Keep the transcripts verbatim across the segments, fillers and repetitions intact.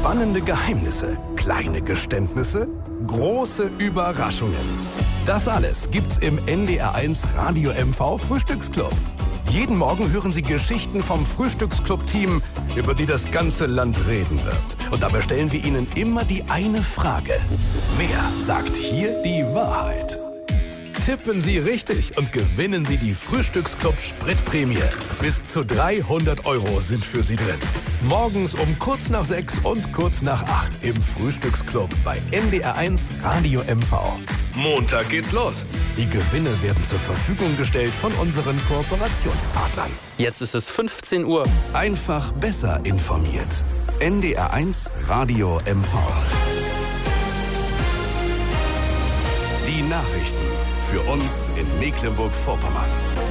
Spannende Geheimnisse, kleine Geständnisse, große Überraschungen. Das alles gibt's im N D R eins Radio M V Frühstücksclub. Jeden Morgen hören Sie Geschichten vom Frühstücksclub-Team, über die das ganze Land reden wird. Und dabei stellen wir Ihnen immer die eine Frage. Wer sagt hier die Wahrheit? Tippen Sie richtig und gewinnen Sie die Frühstücksclub Spritprämie. Bis zu dreihundert Euro sind für Sie drin. Morgens um kurz nach sechs und kurz nach acht im Frühstücksclub bei N D R eins Radio M V. Montag geht's los. Die Gewinne werden zur Verfügung gestellt von unseren Kooperationspartnern. Jetzt ist es fünfzehn Uhr. Einfach besser informiert. N D R eins Radio M V. Die Nachrichten für uns in Mecklenburg-Vorpommern.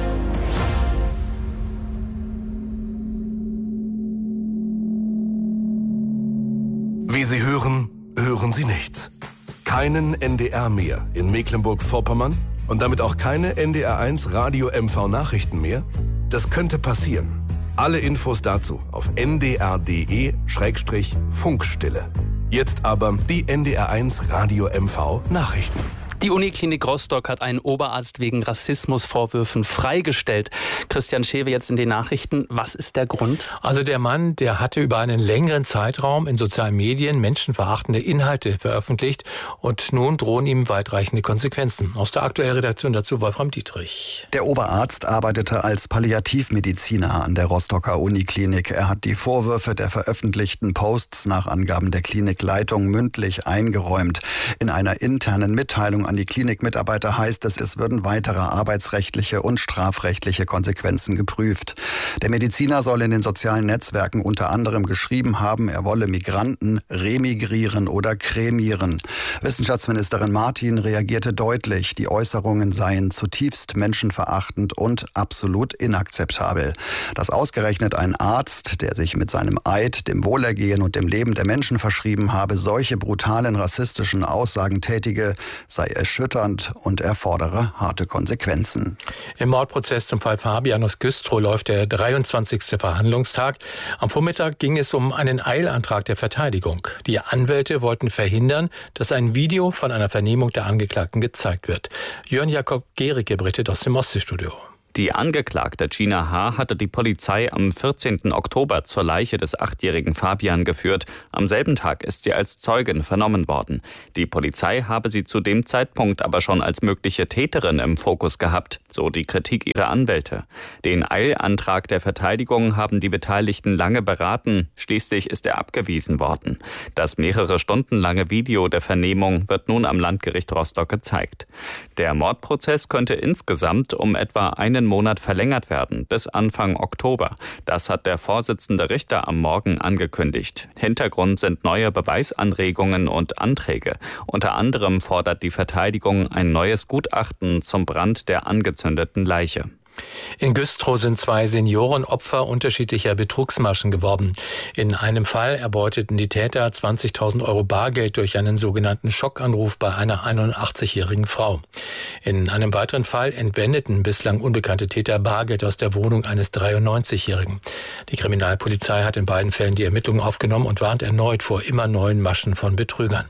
Wie Sie hören, hören Sie nichts. Keinen N D R mehr in Mecklenburg-Vorpommern und damit auch keine N D R eins Radio M V Nachrichten mehr? Das könnte passieren. Alle Infos dazu auf n d r punkt d e Schrägstrich Funkstille. Jetzt aber die N D R eins Radio M V Nachrichten. Die Uniklinik Rostock hat einen Oberarzt wegen Rassismusvorwürfen freigestellt. Christian Schewe jetzt in den Nachrichten. Was ist der Grund? Also der Mann, der hatte über einen längeren Zeitraum in sozialen Medien menschenverachtende Inhalte veröffentlicht und nun drohen ihm weitreichende Konsequenzen. Aus der aktuellen Redaktion dazu Wolfram Dietrich. Der Oberarzt arbeitete als Palliativmediziner an der Rostocker Uniklinik. Er hat die Vorwürfe der veröffentlichten Posts nach Angaben der Klinikleitung mündlich eingeräumt. In einer internen Mitteilung an die Klinikmitarbeiter heißt es, es würden weitere arbeitsrechtliche und strafrechtliche Konsequenzen geprüft. Der Mediziner soll in den sozialen Netzwerken unter anderem geschrieben haben, er wolle Migranten remigrieren oder kremieren. Wissenschaftsministerin Martin reagierte deutlich, die Äußerungen seien zutiefst menschenverachtend und absolut inakzeptabel. Dass ausgerechnet ein Arzt, der sich mit seinem Eid dem Wohlergehen und dem Leben der Menschen verschrieben habe, solche brutalen rassistischen Aussagen tätige, sei erschütternd und erfordere harte Konsequenzen. Im Mordprozess zum Fall Fabian aus Güstrow läuft der dreiundzwanzigste Verhandlungstag. Am Vormittag ging es um einen Eilantrag der Verteidigung. Die Anwälte wollten verhindern, dass ein Video von einer Vernehmung der Angeklagten gezeigt wird. Jörn Jakob Gericke berichtet aus dem Ostseestudio. Die Angeklagte Gina H. hatte die Polizei am vierzehnten Oktober zur Leiche des achtjährigen Fabian geführt. Am selben Tag ist sie als Zeugin vernommen worden. Die Polizei habe sie zu dem Zeitpunkt aber schon als mögliche Täterin im Fokus gehabt, so die Kritik ihrer Anwälte. Den Eilantrag der Verteidigung haben die Beteiligten lange beraten. Schließlich ist er abgewiesen worden. Das mehrere Stunden lange Video der Vernehmung wird nun am Landgericht Rostock gezeigt. Der Mordprozess könnte insgesamt um etwa einen Monat verlängert werden, bis Anfang Oktober. Das hat der Vorsitzende Richter am Morgen angekündigt. Hintergrund sind neue Beweisanregungen und Anträge. Unter anderem fordert die Verteidigung ein neues Gutachten zum Brand der angezündeten Leiche. In Güstrow sind zwei Senioren Opfer unterschiedlicher Betrugsmaschen geworden. In einem Fall erbeuteten die Täter zwanzigtausend Euro Bargeld durch einen sogenannten Schockanruf bei einer einundachtzigjährigen Frau. In einem weiteren Fall entwendeten bislang unbekannte Täter Bargeld aus der Wohnung eines dreiundneunzigjährigen. Die Kriminalpolizei hat in beiden Fällen die Ermittlungen aufgenommen und warnt erneut vor immer neuen Maschen von Betrügern.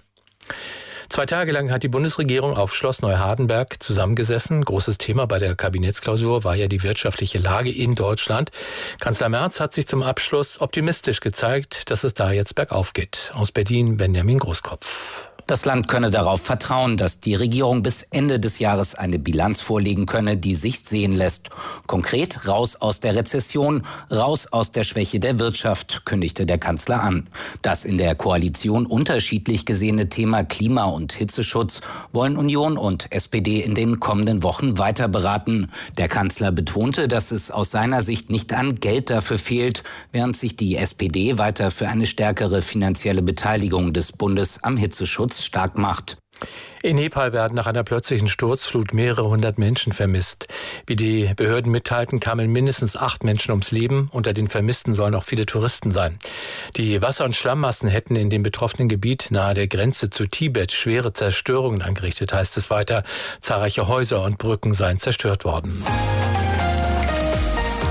Zwei Tage lang hat die Bundesregierung auf Schloss Neuhardenberg zusammengesessen. Großes Thema bei der Kabinettsklausur war ja die wirtschaftliche Lage in Deutschland. Kanzler Merz hat sich zum Abschluss optimistisch gezeigt, dass es da jetzt bergauf geht. Aus Berlin Benjamin Großkopf. Das Land könne darauf vertrauen, dass die Regierung bis Ende des Jahres eine Bilanz vorlegen könne, die sich sehen lässt. Konkret raus aus der Rezession, raus aus der Schwäche der Wirtschaft, kündigte der Kanzler an. Das in der Koalition unterschiedlich gesehene Thema Klima- und Hitzeschutz wollen Union und S P D in den kommenden Wochen weiter beraten. Der Kanzler betonte, dass es aus seiner Sicht nicht an Geld dafür fehlt, während sich die S P D weiter für eine stärkere finanzielle Beteiligung des Bundes am Hitzeschutz stark macht. In Nepal werden nach einer plötzlichen Sturzflut mehrere hundert Menschen vermisst. Wie die Behörden mitteilten, kamen mindestens acht Menschen ums Leben. Unter den Vermissten sollen auch viele Touristen sein. Die Wasser- und Schlammmassen hätten in dem betroffenen Gebiet nahe der Grenze zu Tibet schwere Zerstörungen angerichtet, heißt es weiter. Zahlreiche Häuser und Brücken seien zerstört worden.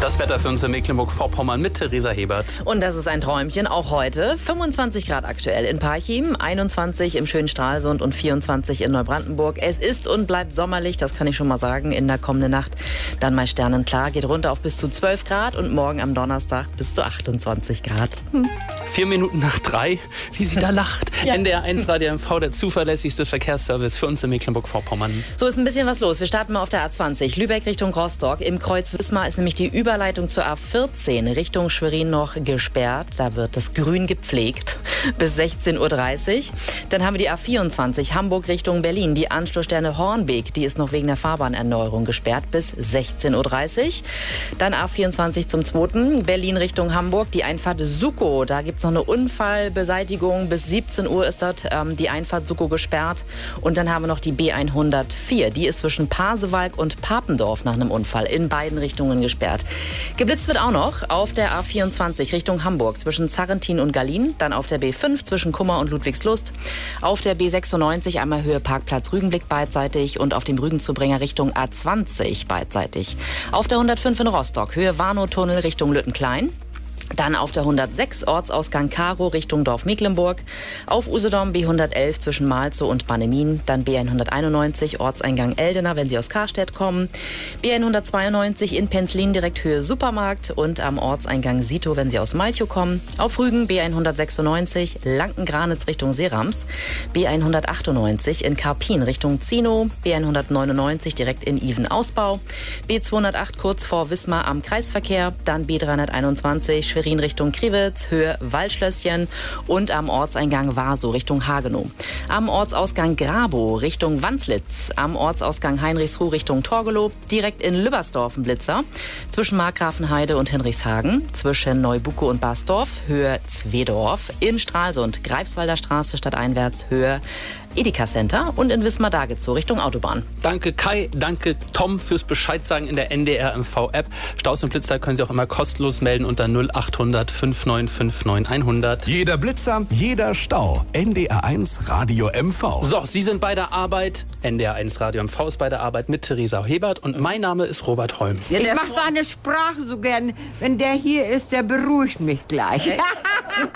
Das Wetter für uns in Mecklenburg-Vorpommern mit Theresa Hebert. Und das ist ein Träumchen, auch heute. fünfundzwanzig Grad aktuell in Parchim, einundzwanzig im schönen Stralsund und vierundzwanzig in Neubrandenburg. Es ist und bleibt sommerlich, das kann ich schon mal sagen, in der kommenden Nacht. Dann mal sternenklar, geht runter auf bis zu zwölf Grad und morgen am Donnerstag bis zu achtundzwanzig Grad. Hm. Vier Minuten nach drei, wie sie da lacht. Ja. N D R eins Radio M V, der zuverlässigste Verkehrsservice für uns in Mecklenburg-Vorpommern. So ist ein bisschen was los. Wir starten mal auf der A zwanzig, Lübeck Richtung Rostock. Im Kreuz Wismar ist nämlich die Überleitung zur A vierzehn Richtung Schwerin noch gesperrt. Da wird das Grün gepflegt bis sechzehn Uhr dreißig. Dann haben wir die A vierundzwanzig Hamburg Richtung Berlin. Die Anstoßstelle Hornbeek, die ist noch wegen der Fahrbahnerneuerung gesperrt bis sechzehn Uhr dreißig. Dann A vierundzwanzig zum zweiten Berlin Richtung Hamburg. Die Einfahrt Suckow, da gibt es noch eine Unfallbeseitigung. Bis siebzehn Uhr ist dort ähm, die Einfahrt Suckow gesperrt. Und dann haben wir noch die B hundertvier. Die ist zwischen Pasewalk und Papendorf nach einem Unfall in beiden Richtungen gesperrt. Geblitzt wird auch noch auf der A vierundzwanzig Richtung Hamburg zwischen Zarrentin und Gallien. Dann auf der B fünf zwischen Kummer und Ludwigslust. Auf der B sechsundneunzig einmal Höhe Parkplatz Rügenblick beidseitig und auf dem Rügenzubringer Richtung A zwanzig beidseitig. Auf der hundertfünf in Rostock Höhe Warnow-Tunnel Richtung Lüttenklein. Dann auf der hundertsechs Ortsausgang Karo Richtung Dorf Mecklenburg. Auf Usedom B hundertelf zwischen Malzow und Bannemin. Dann B hunderteinundneunzig Ortseingang Eldena, wenn Sie aus Karstedt kommen. B hundertzweiundneunzig in Penzlin direkt Höhe Supermarkt. Und am Ortseingang Sito, wenn Sie aus Malchow kommen. Auf Rügen B hundertsechsundneunzig Lanken-Granitz Richtung Seerams. B hundertachtundneunzig in Karpin Richtung Zino. B hundertneunundneunzig direkt in Iven-Ausbau. B zweihundertacht kurz vor Wismar am Kreisverkehr. Dann B dreihunderteinundzwanzig Schwerin Richtung Kriwitz, Höhe Waldschlösschen und am Ortseingang Warsow Richtung Hagenow. Am Ortsausgang Grabow Richtung Wanslitz, am Ortsausgang Heinrichsruh Richtung Torgelow, direkt in Lübbersdorf ein Blitzer, zwischen Markgrafenheide und Hinrichshagen, zwischen Neubuckow und Basdorf, Höhe Zwedorf, in Stralsund, Greifswalder Straße stadteinwärts, Höhe Edeka Center und in Wismar-Dagezow Richtung Autobahn. Danke Kai, danke Tom fürs Bescheidsagen in der N D R M V-App. Staus und Blitzer können Sie auch immer kostenlos melden unter null achthundert fünf neun fünf neun hundert. Jeder Blitzer, jeder Stau. N D R eins Radio M V. So, Sie sind bei der Arbeit. N D R eins Radio M V ist bei der Arbeit mit Theresa Hebert und mein Name ist Robert Holm. Ja, ich mache seine Sprache so gern. Wenn der hier ist, der beruhigt mich gleich.